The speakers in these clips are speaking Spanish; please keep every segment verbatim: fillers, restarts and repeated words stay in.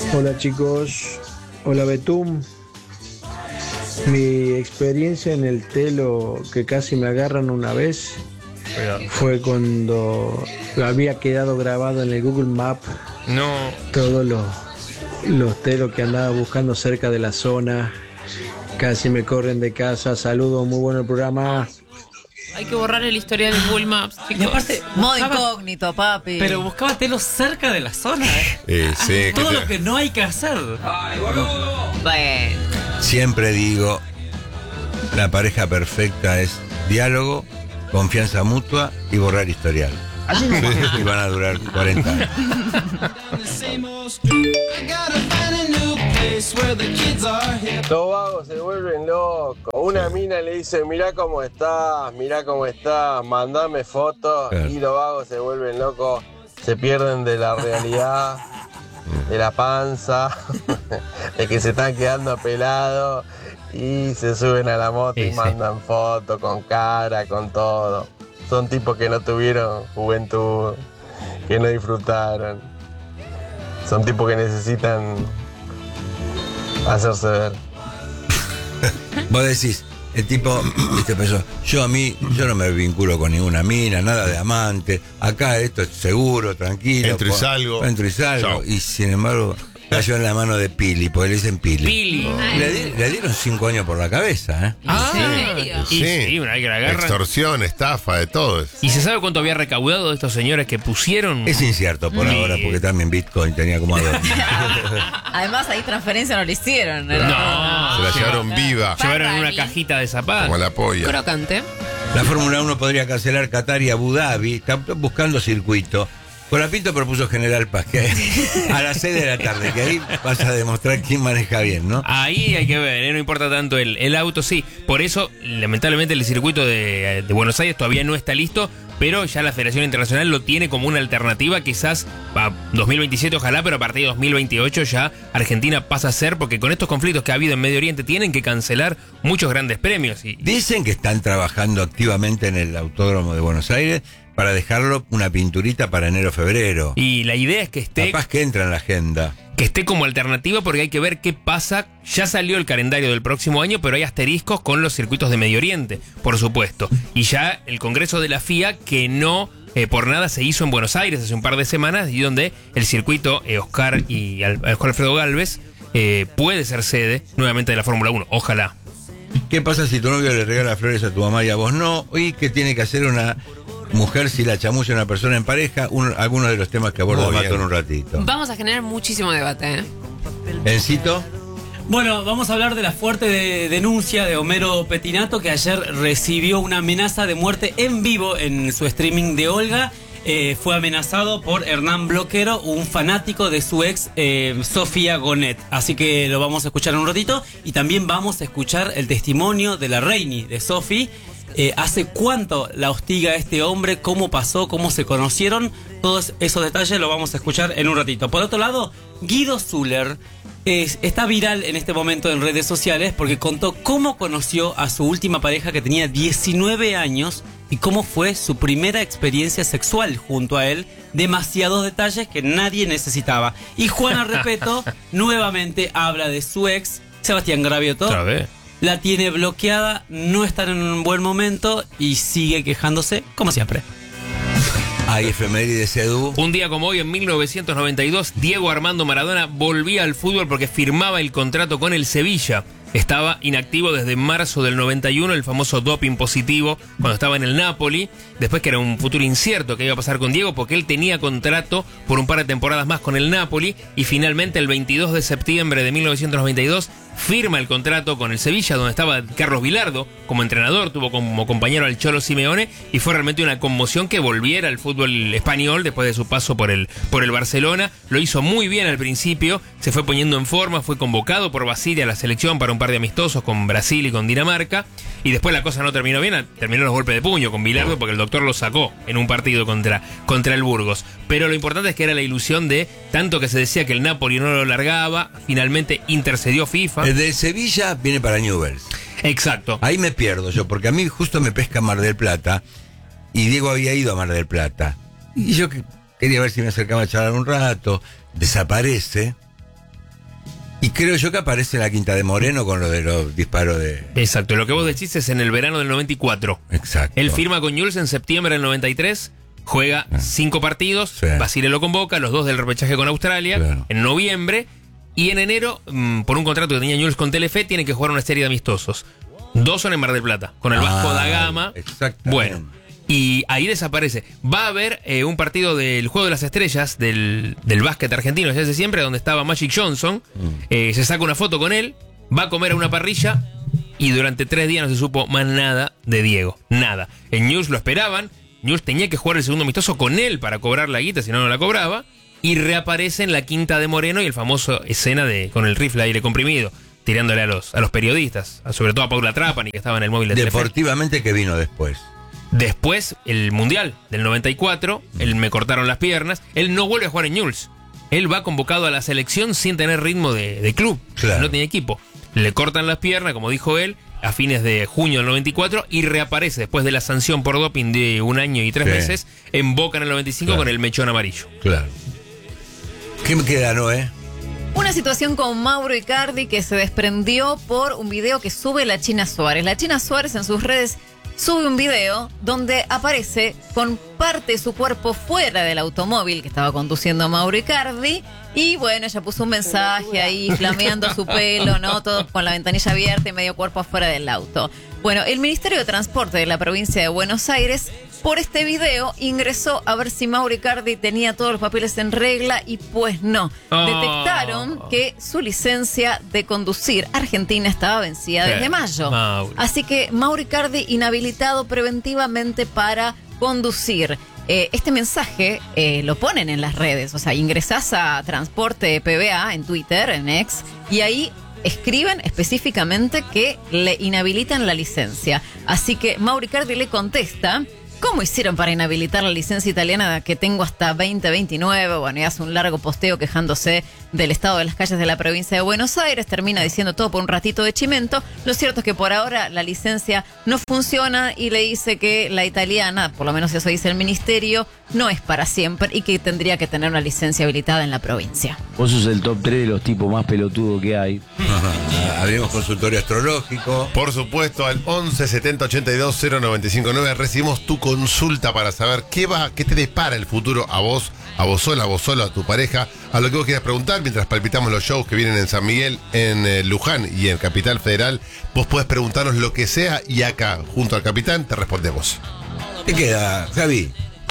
Hola chicos, hola Betum. Mi experiencia en el telo que casi me agarran una vez fue cuando había quedado grabado en el Google Map No. todos los, los telos que andaba buscando cerca de la zona. Casi me corren de casa. Saludos, muy bueno el programa. Hay que borrar el historial de Google Maps, chicos. Y aparte, Modo buscaba- incógnito, papi. pero buscaba telos cerca de la zona, ¿eh? Eh, sí, Todo que lo te- que no hay que hacer. Bueno. siempre digo, la pareja perfecta es diálogo, confianza mutua y borrar historial. Y van a durar cuarenta años. Los vagos se vuelven locos. Una mina le dice, mirá cómo estás, mirá cómo estás, mandame fotos. Claro. Y los vagos se vuelven locos, se pierden de la realidad, de la panza, de que se están quedando pelados y se suben a la moto Sí, y sí. mandan fotos con cara, con todo. Son tipos que no tuvieron juventud, que no disfrutaron. Son tipos que necesitan hacerse ver. Vos decís, el tipo, viste, pensó, yo a mí, yo no me vinculo con ninguna mina, nada de amante, acá esto es seguro, tranquilo. Entro y po- salgo. Entro y salgo. Chao. Y sin embargo, cayó en la mano de Pili, porque le dicen Pili. Pili. Le, di- le dieron cinco años por la cabeza, ¿eh? Ah, ¿En serio? y sí, una vez que la agarran. Extorsión, estafa, de todo eso. ¿Y se sabe cuánto había recaudado de estos señores que pusieron? Es incierto por Sí. ahora, porque también Bitcoin tenía como adorno. Además, ahí transferencia no le hicieron. ¿no? No. Se la llevaron viva, Llevaron en una Ferrari. cajita de zapatos. como la polla. Crocante. La Fórmula uno podría cancelar Qatar y Abu Dhabi, está buscando circuito. Colapinto propuso General Paz, que a las seis de la tarde, que ahí vas a demostrar quién maneja bien, ¿no? Ahí hay que ver, ¿eh? No importa tanto el, el auto, sí. Por eso, lamentablemente, el circuito de, de Buenos Aires todavía no está listo, pero ya la Federación Internacional lo tiene como una alternativa, quizás para dos mil veintisiete, ojalá, pero a partir de dos mil veintiocho ya Argentina pasa a ser, porque con estos conflictos que ha habido en Medio Oriente tienen que cancelar muchos grandes premios. Y, Dicen que están trabajando activamente en el Autódromo de Buenos Aires para dejarlo una pinturita para enero-febrero. y la idea es que esté... Capaz que entra en la agenda. que esté como alternativa porque hay que ver qué pasa. Ya salió el calendario del próximo año, pero hay asteriscos con los circuitos de Medio Oriente, por supuesto. Y ya el Congreso de la F I A, que no eh, por nada se hizo en Buenos Aires hace un par de semanas, y donde el circuito eh, Oscar y Al- Oscar Alfredo Gálvez eh, puede ser sede nuevamente de la Fórmula uno. Ojalá. ¿Qué pasa si tu novio le regala flores a tu mamá y a vos no? ¿Y qué tiene que hacer una mujer si la chamulla a una persona en pareja? Un- algunos de los temas que aborda Muy Mato bien. en un ratito. Vamos a generar muchísimo debate, ¿eh? Encito, Bueno, vamos a hablar de la fuerte de- denuncia de Homero Petinato, que ayer recibió una amenaza de muerte en vivo en su streaming de Olga. Eh, fue amenazado por Hernán Bloquero, un fanático de su ex eh, Sofía Gonet. Así que lo vamos a escuchar en un ratito. Y también vamos a escuchar el testimonio de la Reini, de Sofi. Eh, hace cuánto la hostiga este hombre, cómo pasó, cómo se conocieron. Todos esos detalles lo vamos a escuchar en un ratito. Por otro lado, Guido Zuller es- está viral en este momento en redes sociales porque contó cómo conoció a su última pareja, que tenía diecinueve años, y cómo fue su primera experiencia sexual junto a él. Demasiados detalles que nadie necesitaba. Y Juana Repeto nuevamente habla de su ex, Sebastián Gravioto. Otra vez. La tiene bloqueada, no está en un buen momento y sigue quejándose como siempre. hay efemérides, Edu. Un día como hoy, en mil novecientos noventa y dos, Diego Armando Maradona volvía al fútbol porque firmaba el contrato con el Sevilla. Estaba inactivo desde marzo del noventa y uno, el famoso doping positivo, cuando estaba en el Napoli. Después que era un futuro incierto que iba a pasar con Diego, porque él tenía contrato por un par de temporadas más con el Napoli. Y finalmente, el veintidós de septiembre de mil novecientos noventa y dos, firma el contrato con el Sevilla, donde estaba Carlos Vilardo como entrenador, tuvo como compañero al Cholo Simeone, y fue realmente una conmoción que volviera al fútbol español después de su paso por el, por el Barcelona. Lo hizo muy bien al principio, se fue poniendo en forma, fue convocado por Basile a la selección para un par de amistosos con Brasil y con Dinamarca, y después la cosa no terminó bien, terminó los golpes de puño con Vilardo porque el doctor lo sacó en un partido contra, contra el Burgos. Pero lo importante es que era la ilusión de tanto que se decía que el Napoli no lo largaba, finalmente intercedió FIFA. El de Sevilla viene para Newell's. Exacto. Ahí me pierdo yo, porque a mí justo me pesca Mar del Plata y Diego había ido a Mar del Plata. Y yo que- quería ver si me acercaba a charlar un rato. Desaparece creo yo que aparece en la Quinta de Moreno con lo de los disparos de... Exacto, lo que vos decís es en el verano del noventa y cuatro. Exacto. Él firma con Newell's en septiembre del noventa y tres, juega Ah. cinco partidos, Sí. Basile lo convoca, los dos del repechaje con Australia, Claro. en noviembre, y en enero, mm, por un contrato que tenía Newell's con Telefe, tiene que jugar una serie de amistosos. Dos son en Mar del Plata, con el Vasco Ah, da Gama. exactamente. Bueno, y ahí desaparece. Va a haber eh, un partido del Juego de las Estrellas, del, del básquet argentino, desde siempre, donde estaba Magic Johnson. Mm. Eh, se saca una foto con él, va a comer a una parrilla, y durante tres días no se supo más nada de Diego. Nada. En Newell's lo esperaban. Newell's tenía que jugar el segundo amistoso con él para cobrar la guita, si no, no la cobraba. Y reaparece en la Quinta de Moreno y el famoso escena de con el rifle de aire comprimido, tirándole a los, a los periodistas, a- sobre todo a Paula Trapani, que estaba en el móvil de Telefe. Deportivamente, que vino después. Después, el Mundial del noventa y cuatro, él me cortaron las piernas, él no vuelve a jugar en Newell's. Él va convocado a la selección sin tener ritmo de, de club, Claro. no tiene equipo. Le cortan las piernas, como dijo él, a fines de junio del noventa y cuatro y reaparece después de la sanción por doping de un año y tres Sí. meses en Boca en el noventa y cinco Claro. con el mechón amarillo. Claro. ¿Qué me queda, Noé? Una situación con Mauro Icardi que se desprendió por un video que sube la China Suárez. La China Suárez en sus redes sube un video donde aparece con parte de su cuerpo fuera del automóvil que estaba conduciendo Mauro Icardi. Y bueno, ella puso un mensaje ahí flameando su pelo, ¿no? Todo con la ventanilla abierta y medio cuerpo afuera del auto. Bueno, el Ministerio de Transporte de la provincia de Buenos Aires, por este video, ingresó a ver si Mauro Icardi tenía todos los papeles en regla y pues no. Oh. Detectaron que su licencia de conducir argentina estaba vencida Sí, desde mayo. Mauro. Así que Mauro Icardi inhabilitado preventivamente para conducir. Eh, este mensaje eh, lo ponen en las redes, o sea, ingresás a Transporte P B A en Twitter, en X, y ahí escriben específicamente que le inhabilitan la licencia. Así que Mauro Icardi le contesta: ¿cómo hicieron para inhabilitar la licencia italiana que tengo hasta veinte veintinueve? Bueno, y hace un largo posteo quejándose del estado de las calles de la provincia de Buenos Aires. Termina diciendo todo por un ratito de chimento. Lo cierto es que por ahora la licencia no funciona y le dice que la italiana, por lo menos eso dice el ministerio, no es para siempre y que tendría que tener una licencia habilitada en la provincia. Vos sos el top tres de los tipos más pelotudos que hay. Abrimos consultorio astrológico. Por supuesto, al once setenta ochenta y dos cero noventa y cinco nueve recibimos tu consulta para saber qué va, qué te depara el futuro a vos, a vos sola, a vos solo, a tu pareja, a lo que vos quieras preguntar mientras palpitamos los shows que vienen en San Miguel, en eh, Luján y en Capital Federal. Vos podés preguntarnos lo que sea y acá, junto al capitán, te respondemos. ¿Qué queda, Javi?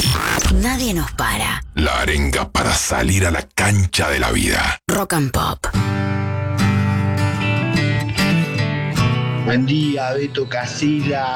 Nadie nos para. La arenga para salir a la cancha de la vida. Rock and Pop. Buen día, Beto Casilla.